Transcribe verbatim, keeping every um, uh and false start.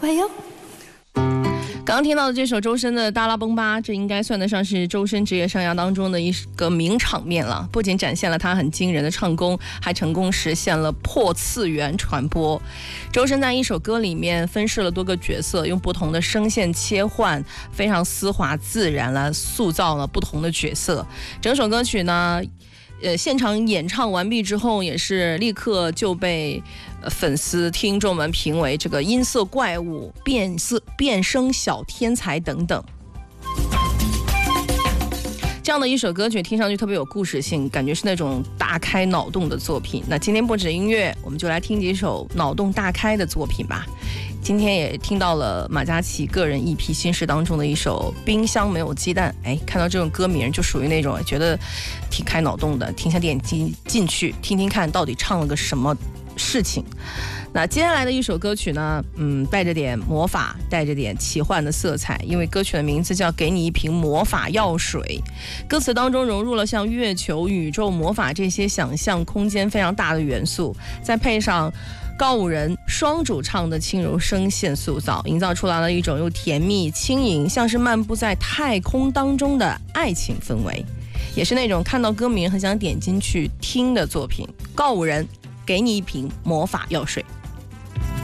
乖哟。刚刚听到的这首周深的《达拉崩吧》，这应该算得上是周深职业生涯当中的一个名场面了。不仅展现了他很惊人的唱功，还成功实现了破次元传播。周深在一首歌里面分饰了多个角色，用不同的声线切换，非常丝滑自然来塑造了不同的角色。整首歌曲呢，呃，现场演唱完毕之后，也是立刻就被呃粉丝、听众们评为这个音色怪物、变色、变声小天才等等。这样的一首歌曲听上去特别有故事性，感觉是那种大开脑洞的作品。那今天不止音乐，我们就来听几首脑洞大开的作品吧。今天也听到了马嘉祺个人 E P 新事当中的一首《冰箱没有鸡蛋》，哎，看到这种歌名就属于那种觉得挺开脑洞的，挺想点击进去听听看到底唱了个什么事情。那接下来的一首歌曲呢，嗯，带着点魔法，带着点奇幻的色彩，因为歌曲的名字叫《给你一瓶魔法药水》，歌词当中融入了像月球、宇宙、魔法这些想象空间非常大的元素，再配上告五人双主唱的轻柔声线塑造，营造出来了一种又甜蜜轻盈，像是漫步在太空当中的爱情氛围，也是那种看到歌名很想点进去听的作品。告五人，给你一瓶魔法药水。